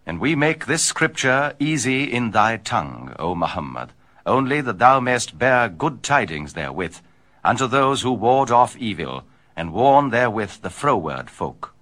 And we make this scripture easy in thy tongue, O Muhammad, only that thou mayst bear good tidings therewith unto those who ward off evil, and warn therewith the froward folk.